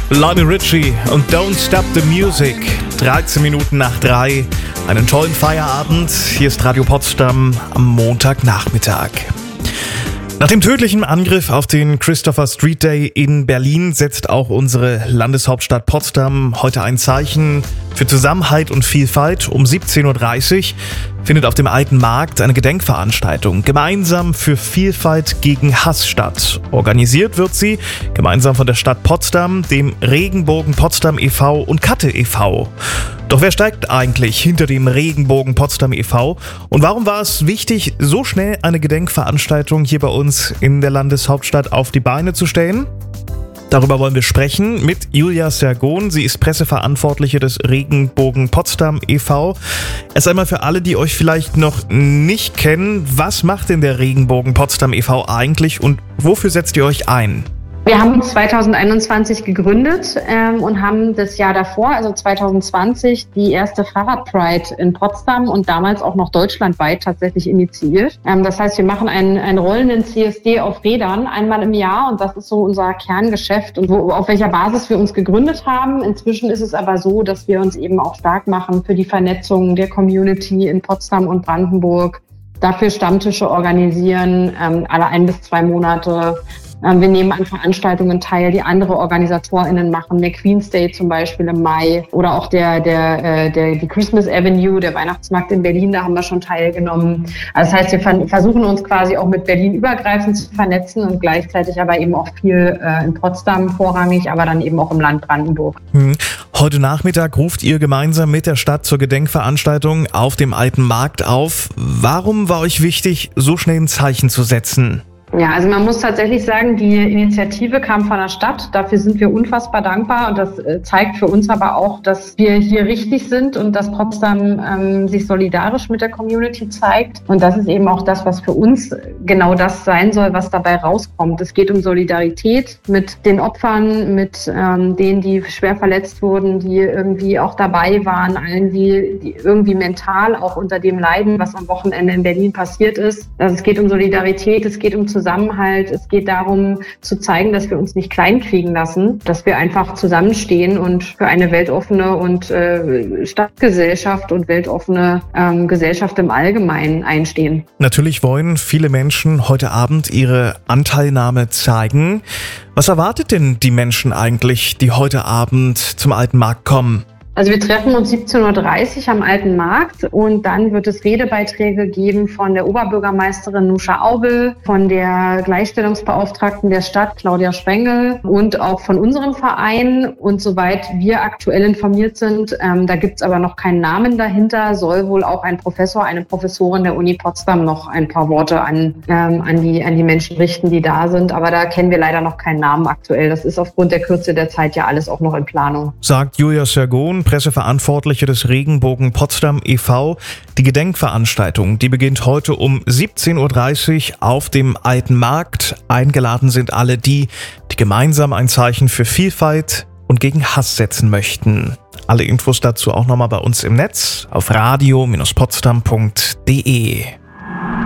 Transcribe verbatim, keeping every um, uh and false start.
Lionel Richie und Don't Stop the Music. dreizehn Minuten nach drei. Einen tollen Feierabend. Hier ist Radio Potsdam am Montagnachmittag. Nach dem tödlichen Angriff auf den Christopher Street Day in Berlin setzt auch unsere Landeshauptstadt Potsdam heute ein Zeichen für Zusammenhalt und Vielfalt. Um siebzehn Uhr dreißig findet auf dem Alten Markt eine Gedenkveranstaltung Gemeinsam für Vielfalt gegen Hass statt. Organisiert wird sie gemeinsam von der Stadt Potsdam, dem Regenbogen Potsdam e V und Katte e V. Doch wer steckt eigentlich hinter dem Regenbogen Potsdam e V? Und warum war es wichtig, so schnell eine Gedenkveranstaltung hier bei uns in der Landeshauptstadt auf die Beine zu stellen? Darüber wollen wir sprechen mit Julia Sergon. Sie ist Presseverantwortliche des Regenbogen Potsdam e V. Erst einmal für alle, die euch vielleicht noch nicht kennen, was macht denn der Regenbogen Potsdam e V eigentlich und wofür setzt ihr euch ein? Wir haben uns zweitausendeinundzwanzig gegründet ähm, und haben das Jahr davor, also zweitausendzwanzig, die erste Fahrradpride in Potsdam und damals auch noch deutschlandweit tatsächlich initiiert. Ähm, das heißt, wir machen einen, einen rollenden C S D auf Rädern einmal im Jahr und das ist so unser Kerngeschäft und wo, auf welcher Basis wir uns gegründet haben. Inzwischen ist es aber so, dass wir uns eben auch stark machen für die Vernetzung der Community in Potsdam und Brandenburg, dafür Stammtische organisieren, ähm, alle ein bis zwei Monate. Wir nehmen an Veranstaltungen teil, die andere OrganisatorInnen machen. Der Queen's Day zum Beispiel im Mai oder auch der, der, der, die Christmas Avenue, der Weihnachtsmarkt in Berlin, da haben wir schon teilgenommen. Also das heißt, wir versuchen uns quasi auch mit Berlin übergreifend zu vernetzen und gleichzeitig aber eben auch viel äh, in Potsdam vorrangig, aber dann eben auch im Land Brandenburg. Heute Nachmittag ruft ihr gemeinsam mit der Stadt zur Gedenkveranstaltung auf dem Alten Markt auf. Warum war euch wichtig, so schnell ein Zeichen zu setzen? Ja, also man muss tatsächlich sagen, die Initiative kam von der Stadt. Dafür sind wir unfassbar dankbar und das zeigt für uns aber auch, dass wir hier richtig sind und dass Potsdam ähm, sich solidarisch mit der Community zeigt. Und das ist eben auch das, was für uns genau das sein soll, was dabei rauskommt. Es geht um Solidarität mit den Opfern, mit ähm, denen, die schwer verletzt wurden, die irgendwie auch dabei waren, allen, die, die irgendwie mental auch unter dem leiden, was am Wochenende in Berlin passiert ist. Also es geht um Solidarität, es geht um Zusammenhalt. Es geht darum, zu zeigen, dass wir uns nicht kleinkriegen lassen, dass wir einfach zusammenstehen und für eine weltoffene und äh, Stadtgesellschaft und weltoffene ähm, Gesellschaft im Allgemeinen einstehen. Natürlich wollen viele Menschen heute Abend ihre Anteilnahme zeigen. Was erwartet denn die Menschen eigentlich, die heute Abend zum Alten Markt kommen? Also wir treffen uns siebzehn Uhr dreißig am Alten Markt und dann wird es Redebeiträge geben von der Oberbürgermeisterin Nuscha Aubel, von der Gleichstellungsbeauftragten der Stadt Claudia Sprengel und auch von unserem Verein. Und soweit wir aktuell informiert sind, ähm, da gibt's aber noch keinen Namen dahinter, soll wohl auch ein Professor, eine Professorin der Uni Potsdam noch ein paar Worte an, ähm, an, die, an die Menschen richten, die da sind. Aber da kennen wir leider noch keinen Namen aktuell. Das ist aufgrund der Kürze der Zeit ja alles auch noch in Planung. Sagt Julia Sergon, Presseverantwortliche des Regenbogen Potsdam e V. Die Gedenkveranstaltung, die beginnt heute um siebzehn Uhr dreißig auf dem Alten Markt. Eingeladen sind alle die, die gemeinsam ein Zeichen für Vielfalt und gegen Hass setzen möchten. Alle Infos dazu auch nochmal bei uns im Netz auf radio Bindestrich potsdam punkt de.